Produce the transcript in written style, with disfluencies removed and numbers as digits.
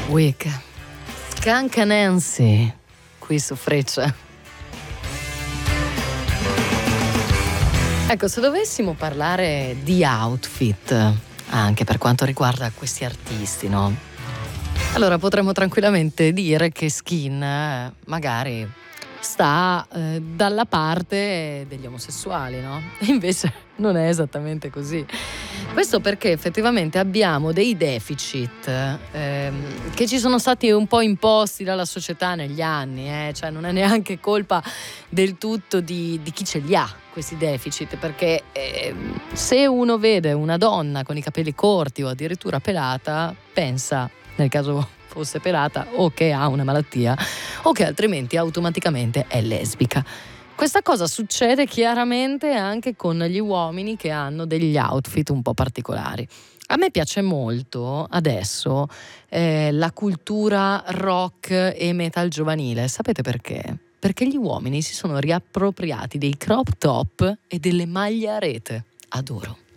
Week. Skunk Nancy qui su Freccia. Ecco, se dovessimo parlare di outfit anche per quanto riguarda questi artisti, no? Allora potremmo tranquillamente dire che Skin magari sta dalla parte degli omosessuali, no? E invece non è esattamente così. Questo perché effettivamente abbiamo dei deficit che ci sono stati un po' imposti dalla società negli anni, cioè non è neanche colpa del tutto di chi ce li ha questi deficit, perché se uno vede una donna con i capelli corti o addirittura pelata, pensa, nel caso fosse pelata, o che ha una malattia o che altrimenti automaticamente è lesbica. Questa cosa succede chiaramente anche con gli uomini che hanno degli outfit un po' particolari. A me piace molto adesso la cultura rock e metal giovanile. Sapete perché? Perché gli uomini si sono riappropriati dei crop top e delle maglie a rete. Adoro.